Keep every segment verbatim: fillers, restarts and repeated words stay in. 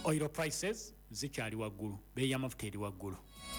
Oil prices zikyali waggulu, bei y'amafuta eri waggulu.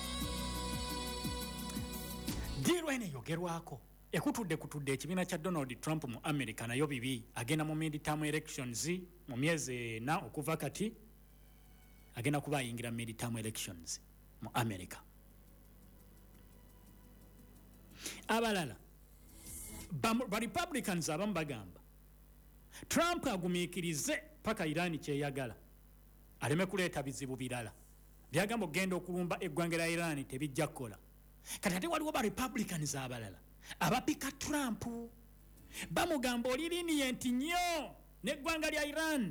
Diru ene yogerwako ekutudde kutudde ekibiina kya Donald Trump mu America nayo bibi, agenda mu midterm elections mu myezi na okuva kati, agenda kuba ayingira midterm elections mu America. Abalala ba Republicans abamu bagamba Trump agumiikirize paka Iran kyeyagala aleme kuleeta bizibu birala byagamba ogenda okulumba eggwanga lya Iran tebijja kukola. Kati ate waliwo ba Republicans abalala abapika Trump bamugamba oli lenient nnyo n'eggwanga lya Iran,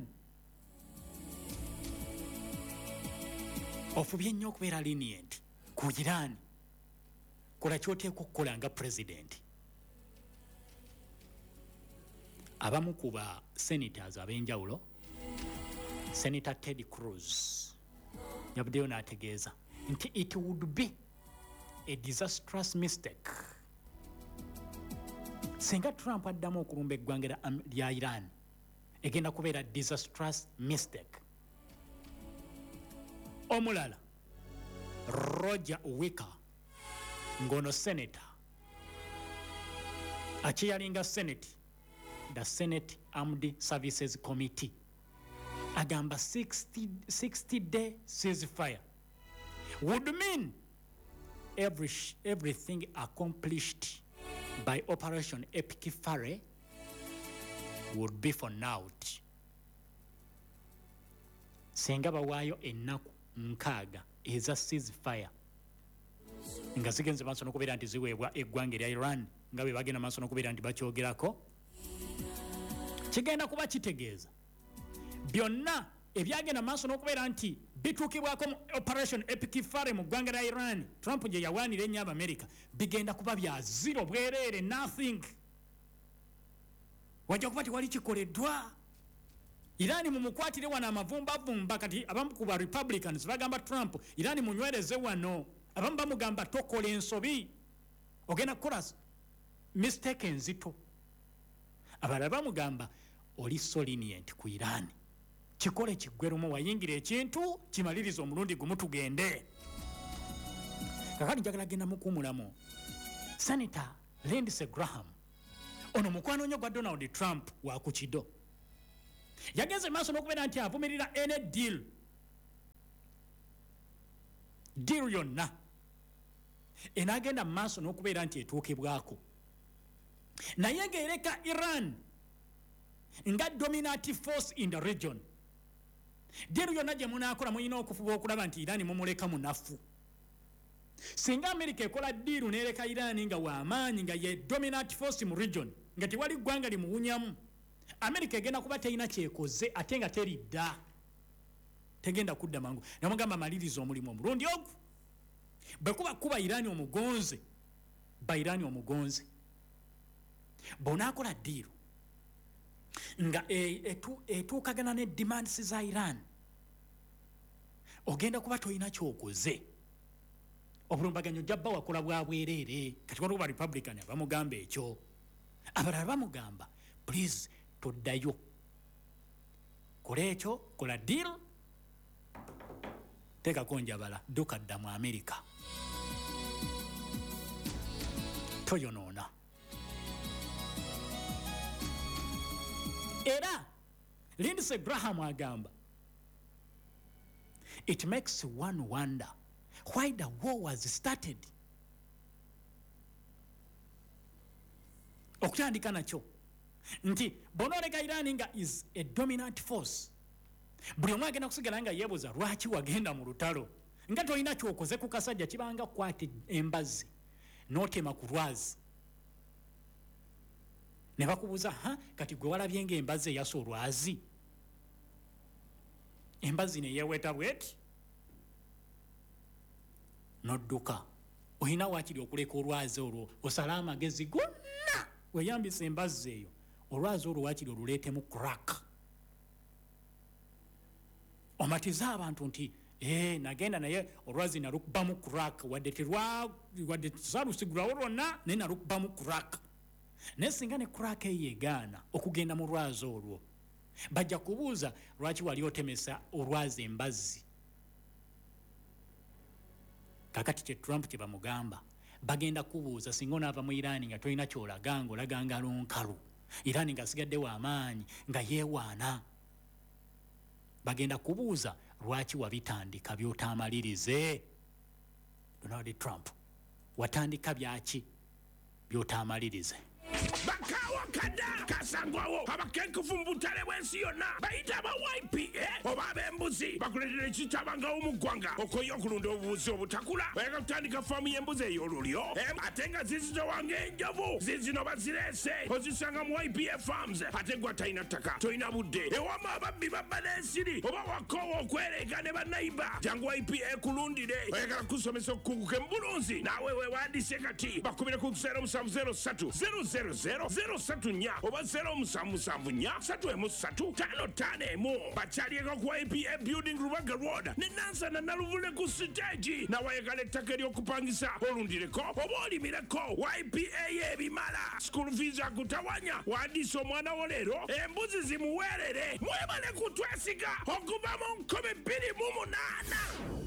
ofubye nnyo okubeera lenient ku Iran, kola ky'oteekwa okukola nga president. Abamu ku ba senators ab'enjawulo, Senator Ted Cruz yabuddeyo n'ategeeza nti it would be a disastrous mistake singa Trump addamu okulumba eggwanga lya Iran, egenda kubeera disastrous mistake. Omulala Roger Wicker ngono senator akiyalinga Senate, the Senate Armed Services Committee, agamba sixty day ceasefire would mean every everything accomplished by Operation Epic Fare would be for naught. Senga bawayo ennaku nkaaga eza ceasefire nga zigenze maaso n'okubeera nti ziweebwa eggwanga lya Iran nga bwe bagenda maaso n'okubeera nti bakyogerako, kigenda kuba kitegeeza byonna ebyagenda maaso n'okubeera nti bituukibwako mu Operation Epic Fare mu ggwanga lya Iran, Trump gye yawaanira ennyo America, bigenda kuba bya zero bwereere, nothing. Wajja kuba tewali kikoleddwa. Iran mumukwatire wano amavumbavumba, kati abamu ku ba Republicans bagamba Trump Iran munywereze wano, abamu bamugamba tokola ensobi, ogenda kukola mistake enzito. Abalala bamugamba oli so lenient ku Iran, kikole kiggwerumu wayingira ekintu kimaliriza omulundi gumu tugende. Kakati njagala genda mukuumulamu Senator Lindsey Graham, ono mukwano nnyo gwa Donald Trump wa ku kido, yagenze maaso n'okubeera nti avumirira ene deal deal yonna enaagenda mu maaso n'okubeera nti etuukibwako, naye ng'ereka Iran nga dominant force in the region. Deal yonna gye munaakola muyina okufuba okulaba nti Iran mumuleka munafu. Singa America ekola deal n'ereka Iran nga w'amaanyi nga ye dominant force mu region, nga tewali ggwanga limuwunyamu, America egenda kuba teyina kyekoze ate nga teridda, tegenda kudda mangu. Namugamba maliriza omulimu omulundi ogwo bwe kuba kuba Iran omugonze ba Iran omugonze bonaakola deal nga etu etuukagana ne demands za Iran, ogenda kuba toyina kyokoze. Obulumbaganyo jabba wakola bwa bwereere, kati waliwo ba Republican abamugamba ekyo, abalala bamugamba please toddayo, kola ekyo, kola deal, teekako njabala, dduka dda mu America, toyonoona. Era Lindsey Graham agamba it makes one wonder why the war was started. Okutandika nakyo nti bonooleka Iran nga is a dominant force, buli omu agenda kusigala nga yeebuuza lwaki wagenda mu lutalo nga tolina kyokoze ku kasajja, kibanga kwate embazi n'otema ku lwazi ne bakubuuza ha kati gwe walabye ng'embazi eyasa olwazi, embazi ne yeeweta bweti n'odduka. Olina waakiri okuleka olwazi olwo osala amagezi gonna weyambisa embazi eyo, olwazi olwo waakiri oluleetemu crack, omatiza abantu nti ee nagenda naye olwazi nalukubamu crack, wadde terwa wadde tusalusigulawo lwonna naye nalukubamu crack. Naye singa ne crack eyo egaana okugenda mu lwazi olwo, bajja kubuuza lwaki wali otemesa olwazi embazzi. Kakati kye Trump kye bamugamba bagenda kubuuza singa onaava mu Iran nga tolina kyolaga ng'olaga ngalo nkalu, Iran ng'asigadde w'amaanyi nga yeewaana. Bagenda kubuuza lwaki wabitandika by'otaamalirize. Donald Trump watandika byaki by'otaamalirize? Bakawa kada kasangwawo abakenkufu mbutale bwensi yonna bayita aba Y P A oba ab'embuzi bakuletera ekitabanga omugwanga okoye okulunda obubuzi obutakula bayagala kutandika faamu y'embuzi ey'olulyo ate nga zizitowanga enjovu zizino bazirese ozisanga mu Y P A Farms ate gwa talina ttaka tolina budde ewama ababbi babba n'ensiri oba wakoowa okwereega ne bannayiba jangu Y P A kulundire oyagala kusomesa okukunguka embulunzi naawe weewandiise kati bakubire ku zero musanvu zero ssatu zero zero zero zero satu nnya oba zero musanvu musanvu nnya satu emu ssatu ttaano ttaano emu bakyalieko ku Y P A Building Rubaga Road ne Nansana Naluvule ku siteegi nawayagala ettaka ery'okupangisa olundireko oba olimireko Y P A y'ebimala school fees akutawanya wandiisa omwana wo leero embuzi zimuweerere mwebale kutwesiga okuva mu nkumi bbiri mu munaana.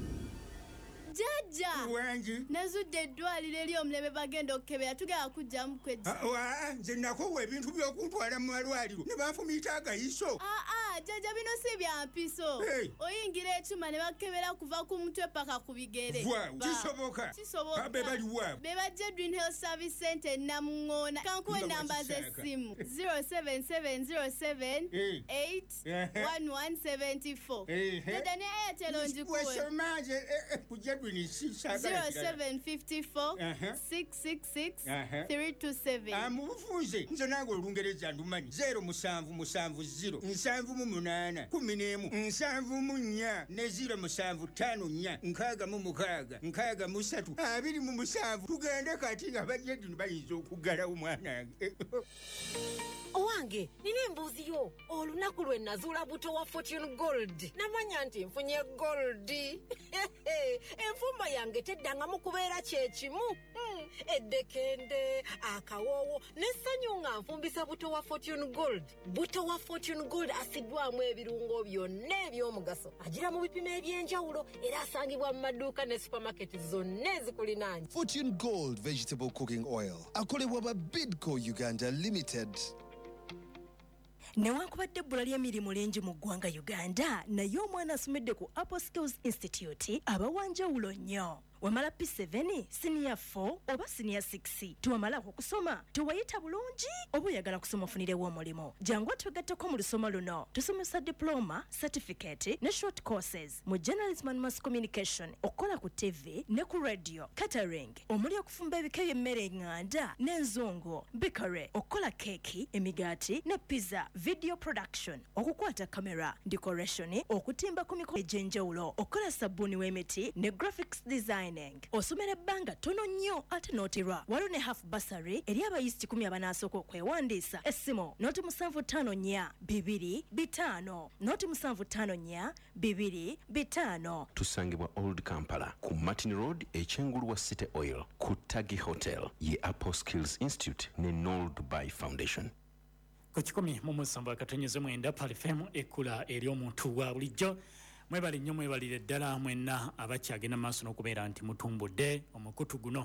Jaja Wanji nazudde eddwaliro eri omulebe bagenda okukebera tugenda kujjamu kwejja. Wa nze nakowa ebintu by'okuntwala mu malwaliro ne banfumiita agayiso. Aa jaja bino si bya mpiso. Hey. Oyingira ekyuma ne bakebera kuva ku mutwe paka ku bigere. Wow, kisoboka. Kisoboka. Abe bali wa. Be bajje Green Health Service Center Namungoona. Kankuwe namba z'essimu zero seven seven zero seven eight one one seven four. Jaja ne Airtel onjikuwe. Wesomaje kujja Dwini sisa zero seven five four six six six three two seven. Amufunze nze nange olungereza ndumanyi zero musanvu musanvu zero nsanvu mu munaana kumi n'emu nsanvu mu nnya ne zero musanvu ttaano nnya nkaaga mu mukaaga nkaaga mu ssatu abiri mu musanvu tugende kati nga bajja Dwini bayinza okuggalawo mwanange. Owange nina embuuzi yo olunaku lwe nazuula buto wa Fortune Gold namanya nti nfunye gold. Enfumba yange teddangamu kubeera kye kimu. Hmm. Eddekende akawoowo n'essanyu nga nfumbisa buto wa Fortune Gold. Buto wa Fortune Gold asiddwamu ebirungo byonna eby'omugaso agira mu bipimo eby'enjawulo era asangibwa mu maduuka ne supermarket zonna ezikulinaanye. Fortune Gold Vegetable Cooking Oil akolebwa ba Bidco Uganda Limited. Newankubadde ebbula ly'emirimu lingi mu ggwanga Uganda naye omwana asomedde ku Apple Skills Institute abawanjawulo nnyo. Wamala P seven, Senior four oba Senior six. Tuwamala okusoma tuwayita bulungi oba oyagala kusoma ofunirewo omulimo. Jangu twegatteko mu lusoma luno. Tusomesa diploma, certificate ne short courses mu journalism and mass communication, okukola ku T V ne ku radio, catering, omuli okufumba ebika by'emmere enganda n'enzungu, bakery, okukola keki, emigaati ne pizza, video production, okukwata kamera, decoration, okutimba ku mikolo egy'enjawulo, okukola sabbuuni w'emiti ne graphics design. Osomera ebbanga tono nnyo ate n'otirwa waliwo ne half bursary eri abayizi kikumi abanasooka okwewandiisa. Essimu noti musanvu ttaano nnya bibiri bitaano noti musanvu ttaano nnya bibiri bitaano. Tusangibwa Old Kampala ku Martin Road ekyengulu wa City Oil ku Tagi Hotel ye Apple Skills Institute ne Noel Dubai Foundation. Ku kikumi mu musanvu akatonyezo mwenda palifemu ekula eri omuntu wa bulijjo. Mwebali nnyo mwebalire ddala mwenna abakyagenda maaso n'okubeera nti mutumbudde omukutu guno.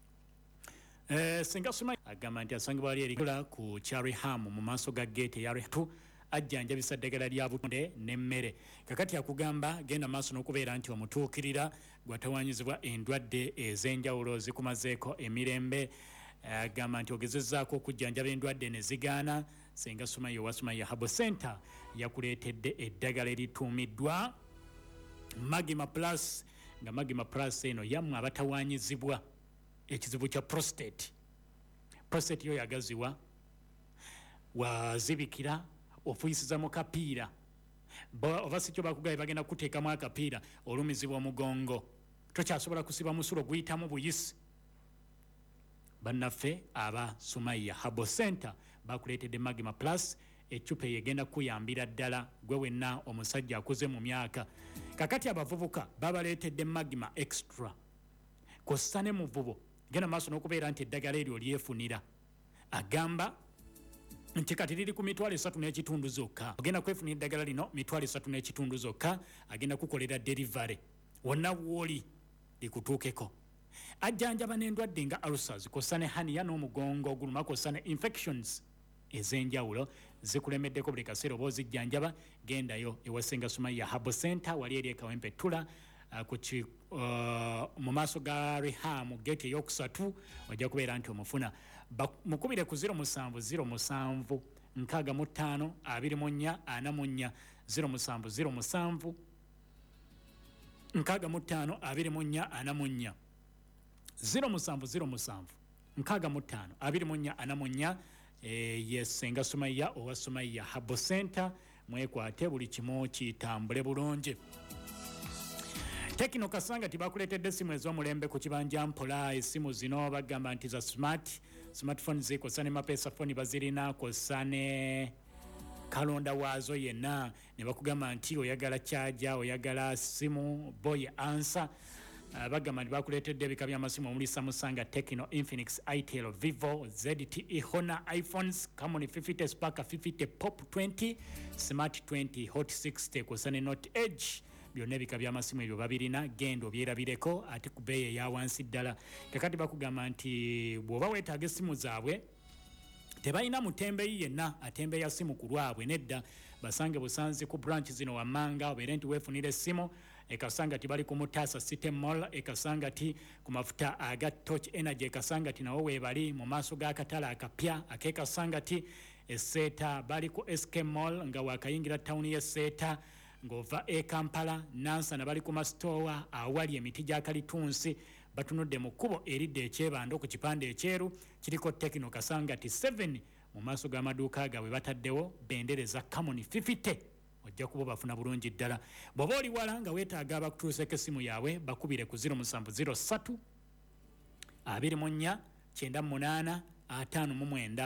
Eh, Singa Suma agamba nti asangibwa ali erikula ku Chariham mu maaso ga gate ya Rehtu ajjanjabisa ddagala lya butonde n'emmere. Kakati akugamba genda maaso n'okubeera nti omutuukirira gwatawanyizibwa endwadde ez'enjawulo zikumazeeko emirembe. Agamba nti ogezezzaako okujjanjaba endwadde ne zigaana. Singa Suma yowa Suma ya Habo Center yakuleetedde eddagala erituumiddwa Magima Plus nga Magima Plus eno yammwe abatawanyizibwa ekizibu kya prostate. Prostate yo yagaziwa wazibikira ofuyisiza mu kapiira oba si kyo bakugaye bagenda kuteekamu akapiira olumizibwa omugongo tokyasobola kusiba musulo guyitamu buyisi. Bannaffe aba Sumaya Habo Center bakuleetedde Magima Plus echupa yegenda kuyambira ddala gwe wenna omusajja akoze mu myaka. Kakati abavubuka babaleetedde Magima Extra kossa ne muvubo genda maaso n'okubeera nti eddagala eryo lyefunira. Agamba nti kati liri ku mitwalo esatu n'ekitundu zokka ogenda kwefunira eddagala lino mitwalo esatu n'ekitundu zokka agenda kukolera delivery wonna woli likutuukeko ajjanjaba n'endwadde nga ulcers kosa ne hania n'omugongo oguluma kosa ne infections ez'enjawulo zikulemeddeko buli kaseera oba ozijjanjaba gendayo ewasenga Sumaya Herbal Center wali eri ekawempe tula uh, kuchi, uh, mu maaso ga Reham gate eyokusatu ojja kubeera nti omufuna mukubire ku zero musanvu zero musanvu nkaaga mu ttaano abiri mu nnya ana mu nnya zero musanvu zero musanvu nkaaga mu ttaano abiri mu nnya ana mu nnya zero musanvu zero musanvu nkaaga mu ttaano abiri mu nnya ana mu nnya eh, yesenga Sumaya owa Sumaya Herbal Center mwekwate buli kimu kitambule bulungi. Tekino Kasanga tibakuletedde simu ez'omulembe ku kibanja mpola esimu zino bagamba nti za smart smartphone zikosa ne mapesa phone bazirina kosa ne kalonda waazo yenna ne bakugamba nti oyagala charger oyagala simu boy answer uh, bagamba nti bakuletedde ebika by'amasimu omuli Samsung, Tecno, Infinix, Itel, Vivo, Z T E, Honor, iPhones, Camon fifty, Spark fifty, Pop twenty, Smart twenty, Hot sixty kosa ne Note Edge byonna ebika by'amasimu ebyo babirina gendo byerabireko ate ku bbeeyi eya wansi ddala. Kakati bakugamba nti bw'oba weetaaga essimu zaabwe tebalina mutembeyi yenna atembeya simu ku lwabwe nedda basange busanzi ku branch zino wammanga obeere nti weefunira essimu ekasanga ti bali ku Mutasa City Mall ekasanga ti ku mafuta aga Torch Energy ekasanga ti nawo weebali mu maaso g'akatala akapya akekasanga ti eseeta bali ku S K Mall nga wakayingira tawuni y'eseeta ng'ova e Kampala Nansana bali ku masitowa awali emiti gya kalitunsi batunudde mu kkubo eridde ekyebando ku kipande ekyeru kiriko Tekino Kasanga ti seven mu maaso g'amaduuka gaabwe bataddewo bendereza Camon fifty ojja kuba bafuna bulungi ddala. Bw'oba oli wala nga weetaaga abakutuuseko essimu yaabwe bakubire ku zero musanvu zero ssatu abiri mu nnya kyenda mu munaana ataano mu mwenda